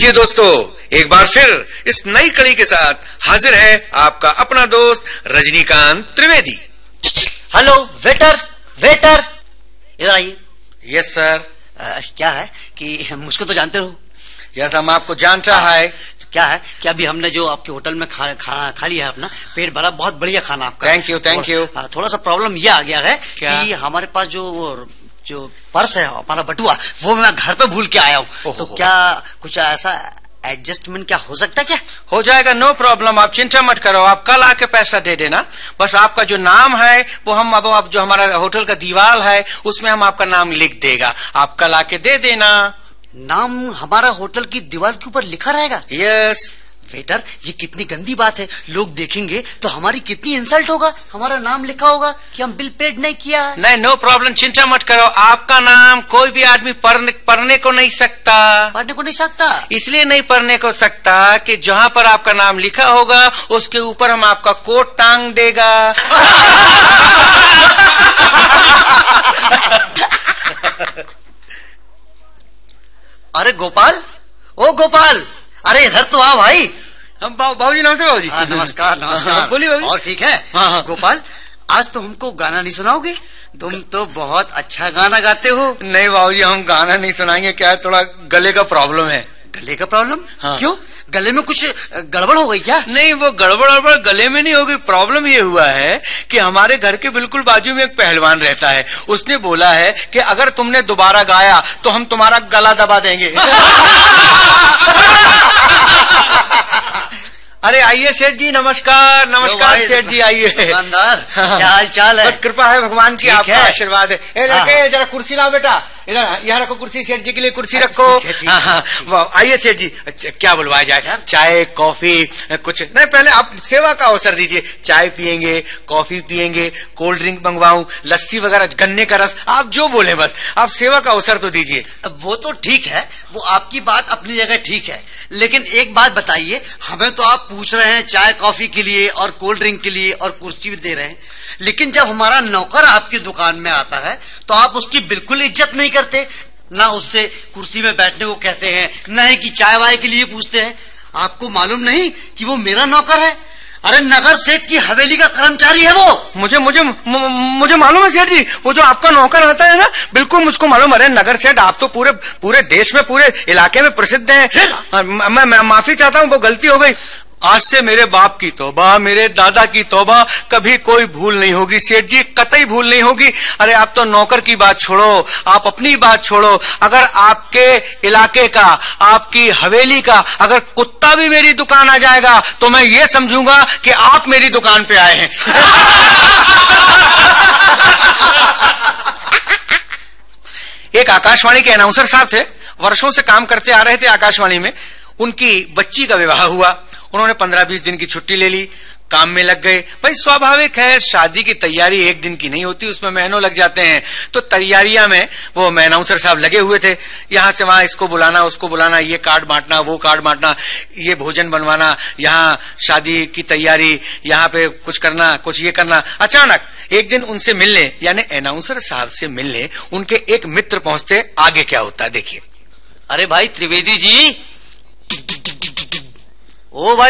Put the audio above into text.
लीजिए दोस्तों, एक बार फिर इस नई कड़ी के साथ हाजिर है आपका अपना दोस्त Rajinikanth Trivedi. Hello waiter, waiter इधर आइए। Yes sir. क्या है कि मुझको तो जानते हो। यस, हम आपको जानता है। क्या है कि अभी हमने जो आपके होटल में खाना खा लिया है, अपना पेट भरा, बहुत बढ़िया खाना आपका। Thank you, thank you. थोड़ा सा प्रॉब्लम ये आ गया है कि हमारे पास जो पर्स है हमारा बटुआ, वो मैं घर पे भूल के आया हूँ। तो क्या कुछ ऐसा एडजस्टमेंट क्या हो सकता है? क्या हो जाएगा, नो प्रॉब्लम, आप चिंता मत करो। आप कल आके पैसा दे देना। बस आपका जो नाम है वो हम अब जो हमारा होटल का दीवार है उसमें हम आपका नाम लिख देगा, आप कल आके दे देना। नाम हमारा होटल की दीवार के ऊपर लिखा रहेगा? यस। वेटर, ये कितनी गंदी बात है। लोग देखेंगे तो हमारी कितनी इंसल्ट होगा। हमारा नाम लिखा होगा कि हम बिल पेड नहीं किया है। नहीं, नो प्रॉब्लम, चिंता मत करो। आपका नाम कोई भी आदमी पढ़ने को नहीं सकता। पढ़ने को नहीं सकता? इसलिए नहीं पढ़ने को सकता कि जहाँ पर आपका नाम लिखा होगा उसके ऊपर हम आपका कोट टांग देगा। अरे गोपाल, ओ गोपाल, अरे इधर तो आ भाई। बाबूजी नमस्ते। बाबूजी नमस्कार। नमस्कार। बोलिए बाबूजी। और ठीक है? हाँ। गोपाल, आज तो हमको गाना नहीं सुनाओगे? तुम तो बहुत अच्छा गाना गाते हो। नहीं बाबूजी, हम गाना नहीं सुनाएंगे। क्या है, थोड़ा गले का प्रॉब्लम है। गले का प्रॉब्लम? हाँ। क्यों, गले में कुछ गड़बड़ हो गई क्या? नहीं, वो गड़बड़ गले में नहीं होगी। प्रॉब्लम ये हुआ है कि हमारे घर के बिल्कुल बाजू में एक पहलवान रहता है। उसने बोला है कि अगर तुमने दोबारा गाया तो हम तुम्हारा गला दबा देंगे। अरे आइए सेठ जी, नमस्कार। नमस्कार सेठ जी, आइए। दुकानदार, क्या हाल चाल है? बस कृपा है भगवान की, आपका आशीर्वाद है। हाँ। जरा कुर्सी लाओ बेटा, इधर यहाँ रखो कुर्सी, सेठ जी के लिए कुर्सी रखो। आइए सेठ जी, क्या बुलवाया जाए? चाय, कॉफी, कुछ नहीं? पहले आप सेवा का अवसर दीजिए। चाय पियेंगे, कॉफी पियेंगे, कोल्ड ड्रिंक मंगवाऊं, लस्सी वगैरह, गन्ने का रस, आप जो बोले, बस आप सेवा का अवसर तो दीजिए। वो तो ठीक है, वो आपकी बात अपनी जगह ठीक है, लेकिन एक बात बताइए, हमें तो आप पूछ रहे हैं चाय कॉफी के लिए और कोल्ड ड्रिंक के लिए और कुर्सी भी दे रहे हैं, लेकिन जब हमारा नौकर आपकी दुकान में आता है तो आप उसकी बिल्कुल इज्जत नहीं करते। ना उससे कुर्सी में बैठने को कहते हैं, न ही कि चाय वाय के लिए पूछते हैं। आपको मालूम नहीं कि वो मेरा नौकर है? अरे नगर सेठ की हवेली का कर्मचारी है वो। मुझे मालूम है सेठ जी, वो जो आपका नौकर आता है ना, बिल्कुल मुझको मालूम। अरे नगर सेठ, आप तो पूरे देश में, पूरे इलाके में प्रसिद्ध हैं। मैं माफी चाहता हूँ, वो गलती हो गई। आज से मेरे बाप की तौबा, मेरे दादा की तौबा, कभी कोई भूल नहीं होगी सेठ जी, कतई भूल नहीं होगी। अरे आप तो नौकर की बात छोड़ो, आप अपनी बात छोड़ो। अगर आपके इलाके का, आपकी हवेली का अगर कुत्ता भी मेरी दुकान आ जाएगा तो मैं ये समझूंगा कि आप मेरी दुकान पे आए हैं। एक आकाशवाणी के अनाउंसर साहब थे, वर्षों से काम करते आ रहे थे आकाशवाणी में। उनकी बच्ची का विवाह हुआ। उन्होंने 15-20 दिन की छुट्टी ले ली, काम में लग गए। भाई स्वाभाविक है, शादी की तैयारी एक दिन की नहीं होती, उसमें महीनों लग जाते हैं। तो तैयारियां में वो अनाउंसर साहब लगे हुए थे, यहाँ से वहां इसको बुलाना, उसको बुलाना, ये कार्ड बांटना, वो कार्ड बांटना, ये भोजन बनवाना, यहाँ शादी की तैयारी, यहाँ पे कुछ करना, कुछ ये करना। अचानक एक दिन उनसे मिलने, यानी अनाउंसर साहब से मिलने उनके एक मित्र पहुंचते। आगे क्या होता है देखिए। अरे भाई त्रिवेदी जी, ओ भाई